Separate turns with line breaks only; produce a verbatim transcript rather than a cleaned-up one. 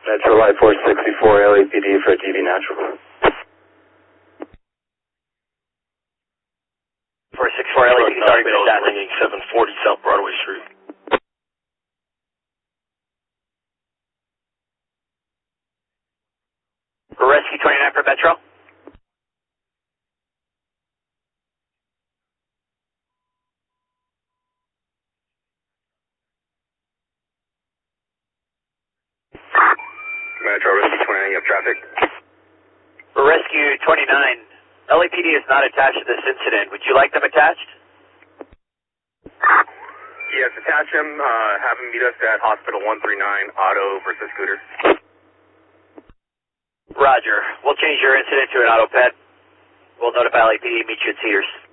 Metro Light four sixty-four, L A P D for D V Natural.
four sixty-four, L A P D, sorry,
Bells ringing seven forty South Broadway Street.
For Rescue twenty-nine for Metro.
Metro Rescue twenty-nine, you have traffic?
For Rescue twenty-nine, L A P D is not attached to this incident. Would you like them attached?
Yes, attach them. Uh, have them meet us at Hospital one three nine, auto versus scooter.
Roger. We'll change your incident to an auto pet. We'll notify L A P D, meet you at Cedars.